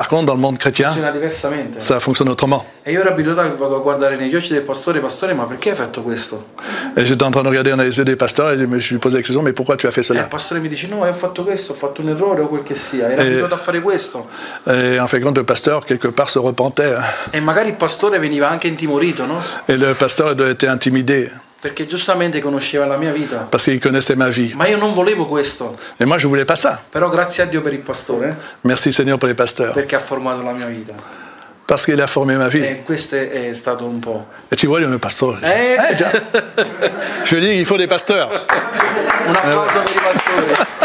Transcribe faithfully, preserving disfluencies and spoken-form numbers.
contre, dans le monde chrétien, funziona diversamente. ça fonctionne autrement. E io ero abituato a guardare negli occhi del pastore, pastore, ma perché hai fatto questo? Et j'étais en train de regarder dans les yeux des pasteurs et je lui posais la question, mais pourquoi tu as fait E il cela? pastore mi dice, no, io ho fatto questo, ho fatto un errore o quel che sia, ero E- abituato a fare questo. Et en fin de compte, le pasteur, quelque part, se repentait. hein. E magari il pastore veniva anche intimorito, no? Et le pasteur doit être intimidé Perché giustamente conosceva la mia vita. parce qu'il connaissait ma vie. Ma io non volevo questo. Et moi, je voulais pas ça. Però grazie a Dio per il pastore, Merci Seigneur pour les pasteurs. perché ha formato la mia vita. Parce qu'il a formé ma vie. E questo è stato un po'. Et tu vois, il y a un pasteur. Eh? Eh, già. Je dis, il faut des pasteurs. Un applauso per i pastori.